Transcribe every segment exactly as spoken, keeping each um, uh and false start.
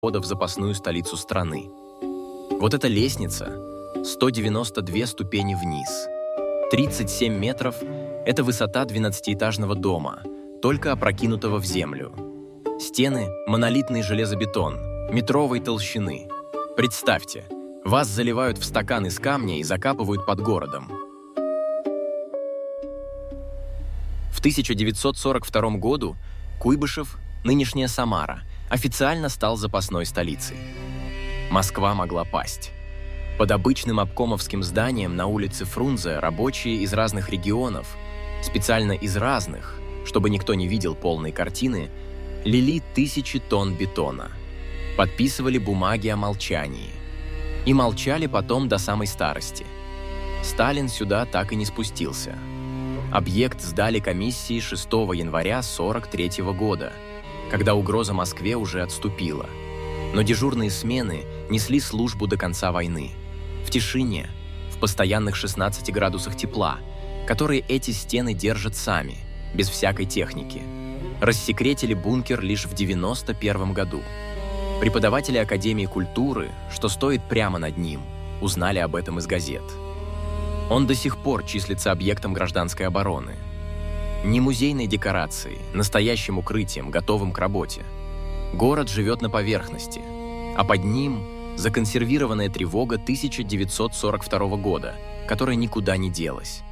входа в запасную столицу страны. Вот эта лестница – сто девяносто две ступени вниз. тридцать семь метров – это высота двенадцатиэтажного дома, только опрокинутого в землю. Стены – монолитный железобетон, метровой толщины. Представьте, вас заливают в стакан из камня и закапывают под городом. В тысяча девятьсот сорок втором году Куйбышев, нынешняя Самара, официально стал запасной столицей. Москва могла пасть. Под обычным обкомовским зданием на улице Фрунзе рабочие из разных регионов, специально из разных, чтобы никто не видел полной картины, лили тысячи тонн бетона, подписывали бумаги о молчании. И молчали потом до самой старости. Сталин сюда так и не спустился. Объект сдали комиссии шестого января сорок третьего года, когда угроза Москве уже отступила. Но дежурные смены несли службу до конца войны. В тишине, в постоянных шестнадцати градусах тепла, которые эти стены держат сами, без всякой техники. Рассекретили бункер лишь в девяносто первом году. Преподаватели Академии культуры, что стоит прямо над ним, узнали об этом из газет. Он до сих пор числится объектом гражданской обороны. Не музейной декорацией, настоящим укрытием, готовым к работе. Город живет на поверхности, а под ним законсервированная тревога тысяча девятьсот сорок второго года, которая никуда не делась.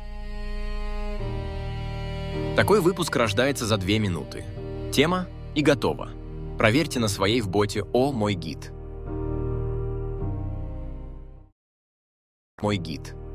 Такой выпуск рождается за две минуты. Тема и готово. Проверьте на своей в боте «О, мой гид». Мой гид.